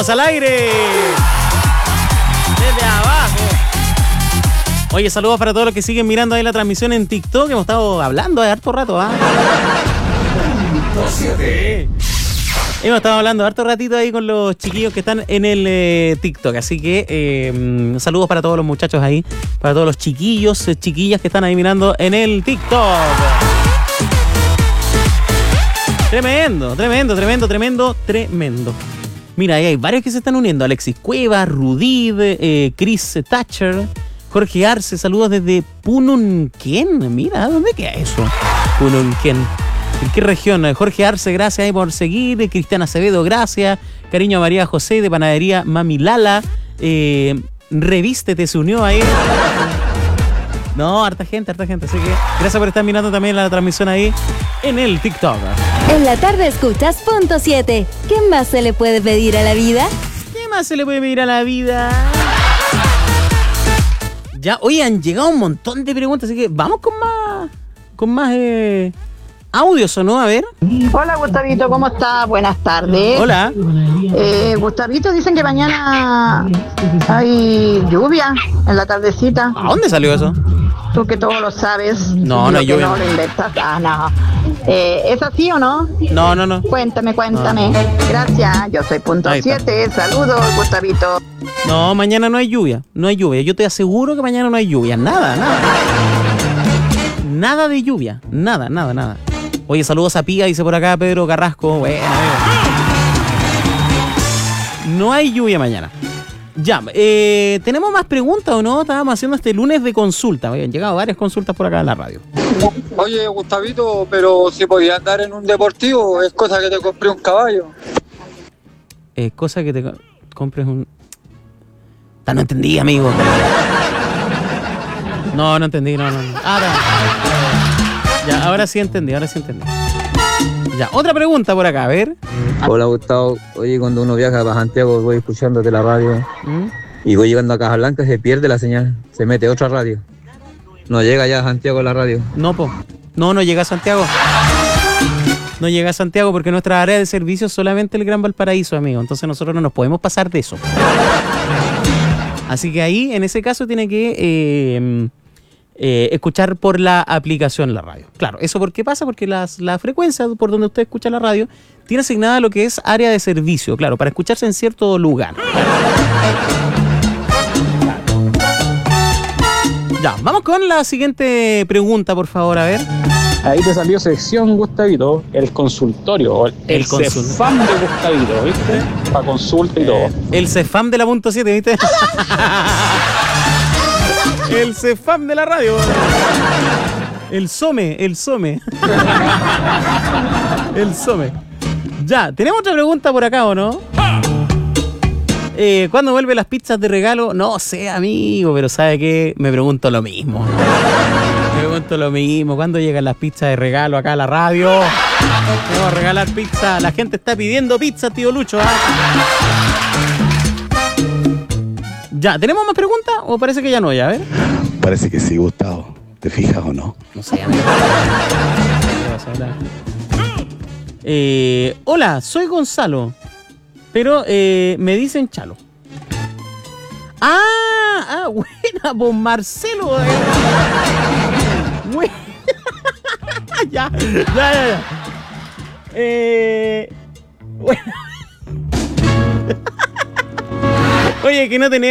Estamos al aire. Desde abajo. Oye, saludos para todos los que siguen mirando ahí la transmisión en TikTok. Hemos estado hablando de harto rato, ¿ah? Hemos estado hablando harto ratito ahí con los chiquillos que están en el TikTok. Así que saludos para todos los muchachos ahí. Para todos los chiquillos, chiquillas que están ahí mirando en el TikTok. Tremendo. Mira, ahí hay varios que se están uniendo. Alexis Cueva, Rudid, Chris Thatcher, Jorge Arce. Saludos desde Pununquén. Mira, ¿dónde queda eso? Pununquén. ¿En qué región? Jorge Arce, gracias ahí por seguir. Cristiana Acevedo, gracias. Cariño a María José de Panadería Mami Lala. Revístete se unió ahí. No, harta gente. Así que gracias por estar mirando también la transmisión ahí en el TikTok. En la tarde escuchas Punto 7. ¿Qué más se le puede pedir a la vida? Ya, hoy han llegado un montón de preguntas, así que vamos con más audios, ¿o no? A ver. Hola Gustavito, ¿cómo estás? Buenas tardes. Hola. Gustavito, dicen que mañana hay lluvia en la tardecita. ¿A dónde salió eso? Tú que todo lo sabes. No hay que lluvia. No lo inventas. No. ¿Es así o no? No. Cuéntame. Gracias, yo soy Punto 7. Saludos, Gustavito. No, mañana no hay lluvia. Yo te aseguro que mañana no hay lluvia. Nada. Nada de lluvia. Nada. Oye, saludos a Pía, dice por acá Pedro Carrasco. Bueno. No hay lluvia mañana. Ya, ¿tenemos más preguntas o no? Estábamos haciendo este lunes de consulta. Han llegado varias consultas por acá en la radio. Oye, Gustavito, pero si podías andar en un deportivo, es cosa que te compré un caballo. Es cosa que te compres un... No entendí, amigo. No entendí, no. Ahora sí entendí. Ya, otra pregunta por acá, a ver. Hola Gustavo, oye, cuando uno viaja para Santiago voy escuchándote la radio y voy llegando a Casablanca, se pierde la señal, se mete otra radio. No llega ya a Santiago la radio. No llega a Santiago. No llega a Santiago porque nuestra área de servicio es solamente el Gran Valparaíso, amigo. Entonces nosotros no nos podemos pasar de eso. Así que ahí, en ese caso, tiene que escuchar por la aplicación la radio. Claro, ¿eso por qué pasa? Porque la frecuencia por donde usted escucha la radio tiene asignada lo que es área de servicio, claro, para escucharse en cierto lugar. Ya, vamos con la siguiente pregunta, por favor, a ver. Ahí te salió sección, Gustavito, el consultorio, el CEFAM de Gustavito, ¿viste? Para consulta y todo. El CEFAM de la punto 7, ¿viste? El CEFAM de la radio. El SOME. El SOME. Ya, ¿tenemos otra pregunta por acá o no? ¿Cuándo vuelven las pizzas de regalo? No sé, amigo, pero ¿sabe qué? Me pregunto lo mismo. ¿Cuándo llegan las pizzas de regalo acá a la radio? Vamos a regalar pizza. La gente está pidiendo pizza, tío Lucho. Ya, ¿tenemos más preguntas? ¿O parece que ya no? Ya, a ver. Parece que sí, Gustavo. ¿Te fijas o no? No sé, amigo. Hola, soy Gonzalo. Pero me dicen Chalo. Buena, pues Marcelo. Ya. Bueno. Oye, que no tenés